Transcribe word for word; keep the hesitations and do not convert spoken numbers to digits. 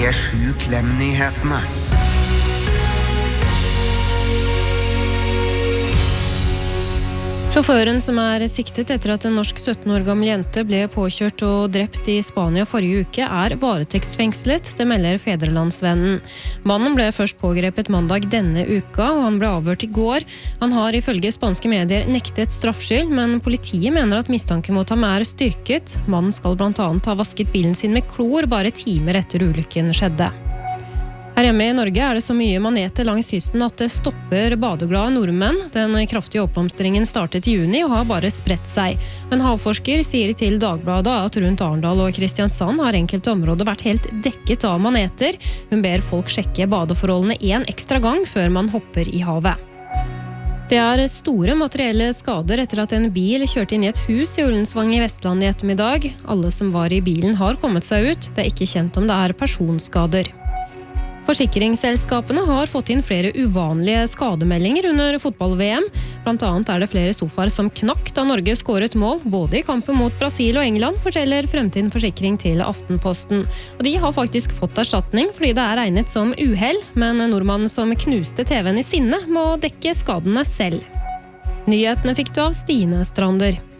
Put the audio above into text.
P sju Klem-nyhetene. Sjåføren som er siktet etter at en norsk sytten år gammel jente ble påkjørt og drept i Spania forrige uke, er varetektsfengslet, det melder Fedrelandsvennen. Mannen ble først pågrepet mandag denne uka, og han ble avhørt i går. Han har ifølge spanske medier nektet straffskyld, men politiet mener at mistanken mot ham er styrket. Mannen skal blant annet ha vasket bilen sin med klor bare timer etter ulykken skjedde. Her hjemme i Norge er det så mye maneter langs kysten at det stopper badeglade nordmenn. Den kraftige oppblomstringen startet i juni og har bare spredt seg. Men havforsker sier til Dagbladet at rundt Arendal og Kristiansand har enkelte områder vært helt dekket av maneter. Hun ber folk sjekke badeforholdene en ekstra gang før man hopper i havet. Det er store materielle skader etter at en bil kjørte inn i et hus i Ullensvang i Vestland i ettermiddag. Alle som var i bilen har kommet seg ut. Det er ikke kjent om det er personskader. Forsikringsselskapene har fått inn flere uvanlige skademeldinger under fotball-V M. Blant annet er det flere sofaer som knakk da Norge skåret mål, både i kampen mot Brasil og England, forteller Fremtiden Forsikring til Aftenposten. Og de har faktisk fått erstatning fordi det er regnet som uhell, men nordmannen som knuste T V-en i sinne må dekke skadene selv. Nyhetene fikk du av Stine Strander.